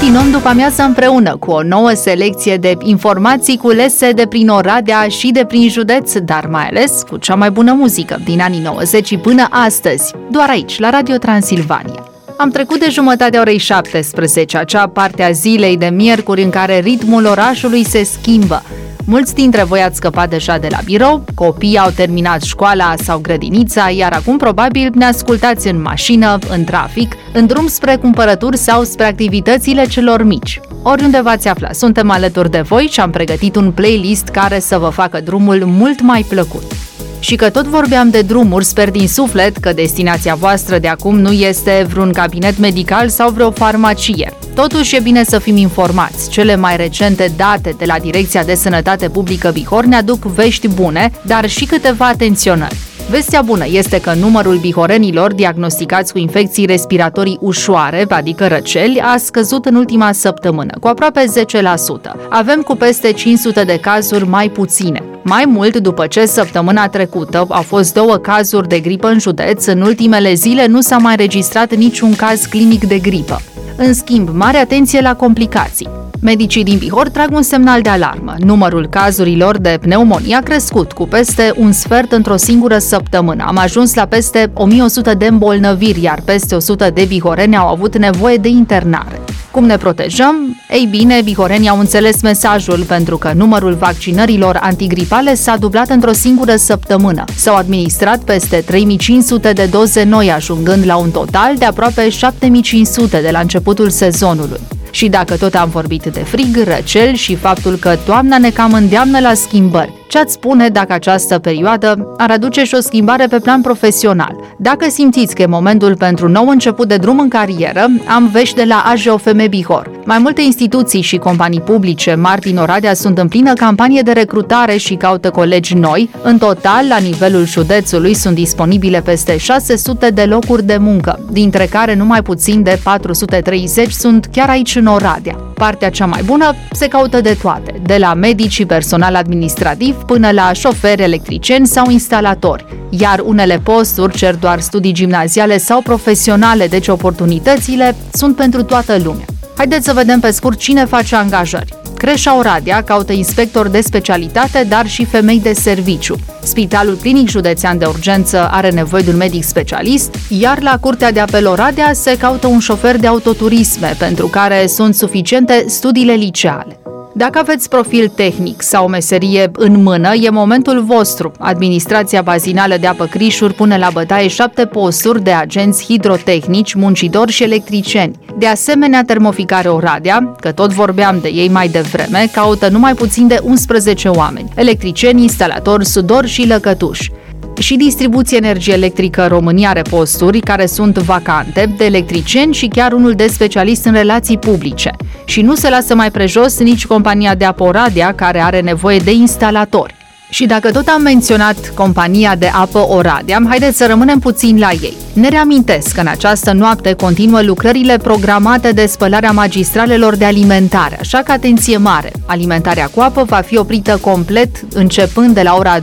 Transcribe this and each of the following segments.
continuăm după amiază împreună cu o nouă selecție de informații culese de prin Oradea și de prin județ, dar mai ales cu cea mai bună muzică din anii 90 până astăzi, doar aici, la Radio Transilvania. Am trecut de jumătatea orei 17, acea parte a zilei de miercuri în care ritmul orașului se schimbă. Mulți dintre voi ați scăpat deja de la birou, copiii au terminat școala sau grădinița, iar acum probabil ne ascultați în mașină, în trafic, în drum spre cumpărături sau spre activitățile celor mici. Oriunde v-ați afla, suntem alături de voi și am pregătit un playlist care să vă facă drumul mult mai plăcut. Și că tot vorbeam de drumuri, sper din suflet că destinația voastră de acum nu este vreun cabinet medical sau vreo farmacie. Totuși e bine să fim informați. Cele mai recente date de la Direcția de Sănătate Publică Bihor ne aduc vești bune, dar și câteva atenționări. Vestea bună este că numărul bihorenilor diagnosticați cu infecții respiratorii ușoare, adică răceli, a scăzut în ultima săptămână, cu aproape 10%. Avem cu peste 500 de cazuri mai puține. Mai mult, după ce săptămâna trecută au fost 2 cazuri de gripă în județ, în ultimele zile nu s-a mai registrat niciun caz clinic de gripă. În schimb, mare atenție la complicații. Medicii din Bihor trag un semnal de alarmă. Numărul cazurilor de pneumonie a crescut cu peste un sfert într-o singură săptămână. Am ajuns la peste 1100 de îmbolnăviri, iar peste 100 de bihoreni au avut nevoie de internare. Cum ne protejăm? Ei bine, bihorenii au înțeles mesajul pentru că numărul vaccinărilor antigripale s-a dublat într-o singură săptămână. S-au administrat peste 3500 de doze noi, ajungând la un total de aproape 7500 de la începutul sezonului. Și dacă tot am vorbit de frig, răcel și faptul că toamna ne cam îndeamnă la schimbări, ce-ați spune dacă această perioadă ar aduce și o schimbare pe plan profesional? Dacă simțiți că e momentul pentru nou început de drum în carieră, am vești de la AJOFM Bihor. Mai multe instituții și companii publice mari din Oradea sunt în plină campanie de recrutare și caută colegi noi. În total, la nivelul județului sunt disponibile peste 600 de locuri de muncă, dintre care numai puțin de 430 sunt chiar aici în Oradea. Partea cea mai bună se caută de toate, de la medici și personal administrativ până la șoferi, electricieni sau instalatori, iar unele posturi cer doar studii gimnaziale sau profesionale, deci oportunitățile sunt pentru toată lumea. Haideți să vedem pe scurt cine face angajări. Creșa Oradea caută inspector de specialitate, dar și femei de serviciu. Spitalul Clinic Județean de Urgență are nevoie de un medic specialist, iar la Curtea de Apel Oradea se caută un șofer de autoturisme, pentru care sunt suficiente studiile liceale. Dacă aveți profil tehnic sau meserie în mână, e momentul vostru. Administrația Bazinală de Apă Crișuri pune la bătaie 7 posturi de agenți hidrotehnici, muncitori și electricieni. De asemenea, Termoficare Oradea, că tot vorbeam de ei mai devreme, caută numai puțin de 11 oameni, electricieni, instalatori, sudori și lăcătuși. Și Distribuție Energie Electrică România are posturi care sunt vacante de electricieni și chiar unul de specialist în relații publice. Și nu se lasă mai prejos nici compania de apă Oradea, care are nevoie de instalatori. Și dacă tot am menționat compania de apă Oradea, haideți să rămânem puțin la ei. Ne reamintesc că în această noapte continuă lucrările programate de spălarea magistralelor de alimentare, așa că atenție mare! Alimentarea cu apă va fi oprită complet începând de la ora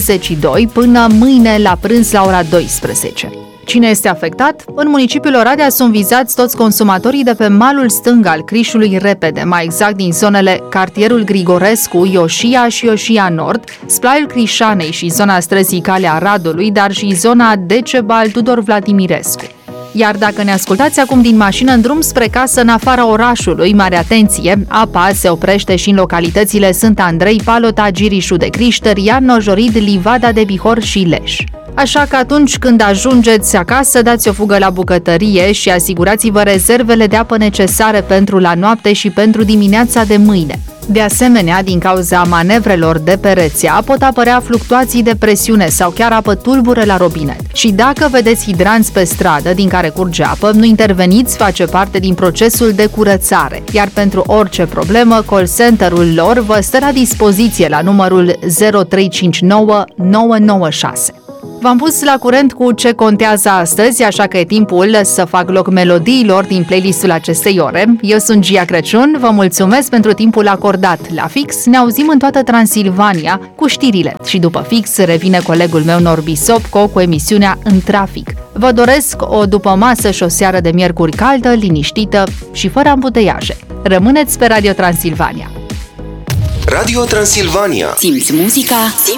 22 până mâine la prânz la ora 12. Cine este afectat? În municipiul Oradea sunt vizați toți consumatorii de pe malul stâng al Crișului Repede, mai exact din zonele Cartierul Grigorescu, Ioșia și Ioșia Nord, Splaiul Crișanei și zona străzii Calea Radului, dar și zona Decebal Tudor Vladimirescu. Iar dacă ne ascultați acum din mașină în drum spre casă în afara orașului, mare atenție, apa se oprește și în localitățile Sânt Andrei, Palota, Girișu de Criș, Tărian, Nojorid, Livada de Bihor și Leș. Așa că atunci când ajungeți acasă, dați o fugă la bucătărie și asigurați-vă rezervele de apă necesare pentru la noapte și pentru dimineața de mâine. De asemenea, din cauza manevrelor de pe rețea, pot apărea fluctuații de presiune sau chiar apă tulbură la robinet. Și dacă vedeți hidranți pe stradă din care curge apă, nu interveniți, face parte din procesul de curățare. Iar pentru orice problemă, call center-ul lor vă stă la dispoziție la numărul 0359 996. V-am pus la curent cu ce contează astăzi, așa că e timpul să fac loc melodiilor din playlistul acestei ore. Eu sunt Gia Crăciun, vă mulțumesc pentru timpul acordat. La fix ne auzim în toată Transilvania cu știrile și după fix revine colegul meu Norbi Sopco cu emisiunea În Trafic. Vă doresc o dupămasă și o seară de miercuri caldă, liniștită și fără ambuteiaje. Rămâneți pe Radio Transilvania. Radio Transilvania. Simți muzica?